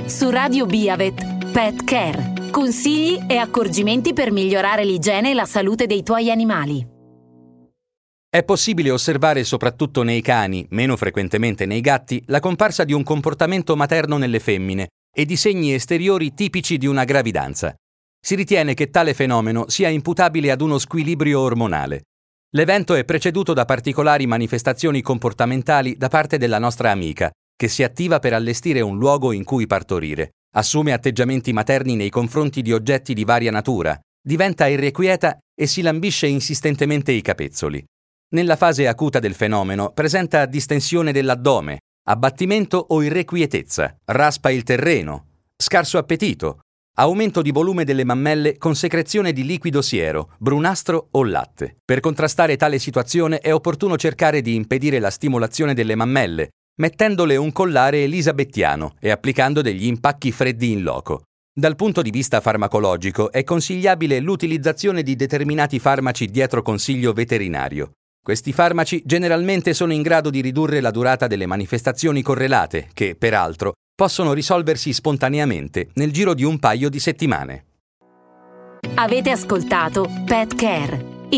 Su Radio Biavet, Pet Care. Consigli e accorgimenti per migliorare l'igiene e la salute dei tuoi animali. È possibile osservare soprattutto nei cani, meno frequentemente nei gatti, la comparsa di un comportamento materno nelle femmine e di segni esteriori tipici di una gravidanza. Si ritiene che tale fenomeno sia imputabile ad uno squilibrio ormonale. L'evento è preceduto da particolari manifestazioni comportamentali da parte della nostra amica, che si attiva per allestire un luogo in cui partorire, assume atteggiamenti materni nei confronti di oggetti di varia natura, diventa irrequieta e si lambisce insistentemente i capezzoli. Nella fase acuta del fenomeno presenta distensione dell'addome, abbattimento o irrequietezza, raspa il terreno, scarso appetito, aumento di volume delle mammelle con secrezione di liquido siero, brunastro o latte. Per contrastare tale situazione è opportuno cercare di impedire la stimolazione delle mammelle, mettendole un collare elisabettiano e applicando degli impacchi freddi in loco. Dal punto di vista farmacologico è consigliabile l'utilizzazione di determinati farmaci dietro consiglio veterinario. Questi farmaci generalmente sono in grado di ridurre la durata delle manifestazioni correlate, che, peraltro, possono risolversi spontaneamente nel giro di un paio di settimane. Avete ascoltato Pet Care,